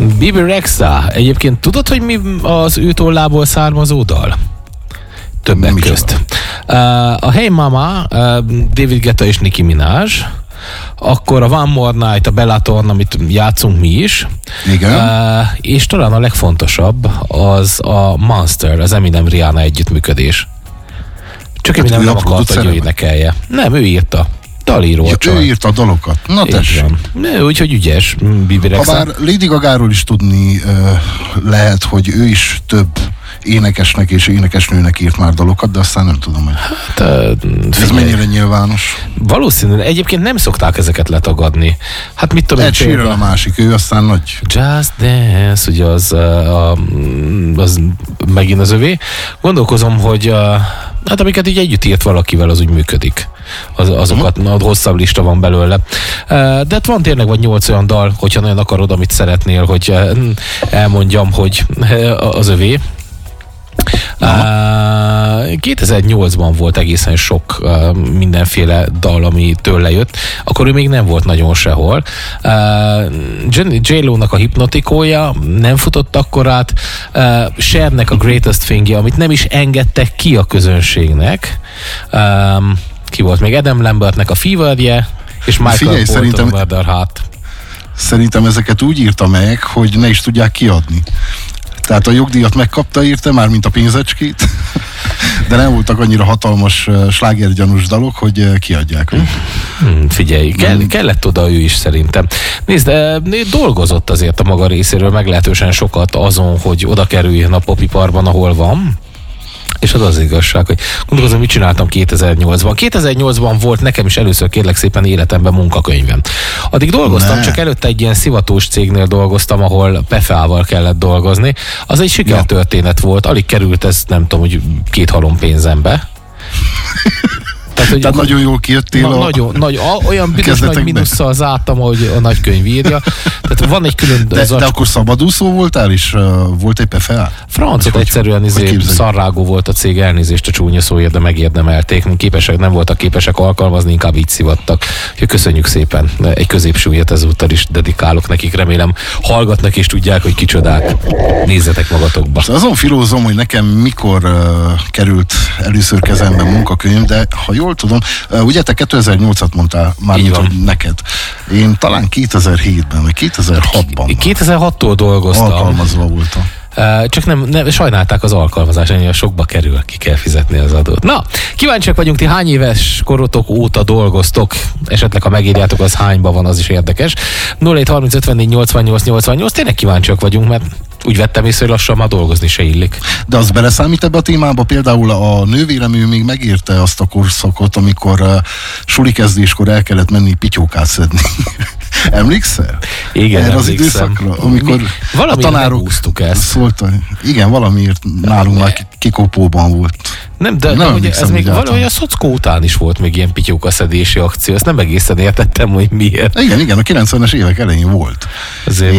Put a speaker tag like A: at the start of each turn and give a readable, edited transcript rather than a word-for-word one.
A: Bebe Rexha. Egyébként tudod, hogy mi az ő tollából származó dal? Többek közt. A Hey Mama, David Guetta és Nicki Minaj, akkor a One More Night, a Bellatorn, amit játszunk mi is.
B: Igen.
A: És talán a legfontosabb az a Monster, az Eminem Rihanna együttműködés. Csak Eminem nem akart, hogy ő énekelje. Nem, ő írta. Dalíró a csaj.
B: Ő írta a dalokat. Na tessék.
A: Úgyhogy ügyes, Bebe Rexha.
B: Habár Lady Gagáról is tudni lehet, hogy ő is több énekesnek és énekesnőnek írt már dalokat, de aztán nem tudom, hogy ez mennyire nyilvános.
A: Valószínűleg. Egyébként nem szokták ezeket letagadni. Hát mit tudom
B: én például. A másik, ő aztán nagy...
A: Just Dance, ugye az megint az övé. Gondolkozom, hogy hát amiket így együtt írt valakivel, az úgy működik. Azokat, hosszabb lista van belőle. De hát van tényleg vagy 8 olyan dal, hogyha nagyon akarod, amit szeretnél, hogy elmondjam, hogy az övé. 2008-ban volt egészen sok mindenféle dal, ami tőle jött, akkor ő még nem volt nagyon sehol. J-Lo-nak a Hipnotikója nem futott akkorát, Chernek a Greatest Thing-je, amit nem is engedtek ki a közönségnek. Ki volt még? Adam Lambertnek a Fever-je, és Michael Bolton Murder Heart.
B: Szerintem ezeket úgy írta meg, hogy ne is tudják kiadni. Tehát a jogdíjat megkapta érte, már mint a pénzecskét, de nem voltak annyira hatalmas slágergyanús dalok, hogy kiadják.
A: Figyelj, kellett oda ő is szerintem. Nézd, dolgozott azért a maga részéről meglehetősen sokat azon, hogy oda kerüljön a popiparban, ahol van. És az igazság, hogy gondolkozom, mit csináltam 2008-ban. 2008-ban volt nekem is először, kérlek szépen, életemben munkakönyvem. Addig dolgoztam, csak előtte egy ilyen szivatós cégnél dolgoztam, ahol PFA-val kellett dolgozni. Az egy sikertörténet volt, alig került ez, nem tudom, hogy 2 halom pénzembe.
B: Tehát nagyon jól kijöttél
A: olyan büdös nagy minusszal zártam, ahogy a nagykönyv írja. Tehát van egy külön...
B: De akkor szabadúszó voltál is? Volt egy PFA?
A: Francot egyszerűen szarrágó volt a cég, elnézést a csúnya szóért, de megérdemelték. Nem voltak képesek alkalmazni, inkább így szivattak. Úgyhogy köszönjük szépen. Egy középsúlyat ezúttal is dedikálok nekik. Remélem hallgatnak és tudják, hogy kicsodák. Nézzetek magatokba.
B: Azon filózom, hogy nekem mikor került először kezembe munkakönyv, de ha jól tudom, ugye te 2008-at mondtál már, mint hogy neked. Én talán 2007-ben, vagy 2006-ban.
A: 2006-tól dolgoztam.
B: Alkalmazva voltam.
A: Csak nem sajnálták az alkalmazást, annyira sokba kerül, ki kell fizetni az adót. Na, kíváncsiak vagyunk, ti hány éves korotok óta dolgoztok? Esetleg, ha megírjátok, az hányban van, az is érdekes. 0730 54 88 88, tényleg kíváncsiak vagyunk, mert úgy vettem észre, hogy lassan már dolgozni se illik.
B: De az beleszámít ebbe a témába? Például a nővérem, ő még megérte azt a korszakot, amikor suli kezdéskor el kellett menni pityókát szedni. Emlékszel?
A: Igen,
B: erre az időszakra, amikor a tanárok szóltak. Igen, valamiért nálunk már kikopóban volt.
A: Nem, de ez még valahogy a szockó után is volt még ilyen pityókaszedési akció. Ezt nem egészen értettem, hogy miért.
B: Igen, a 90-es évek elején volt.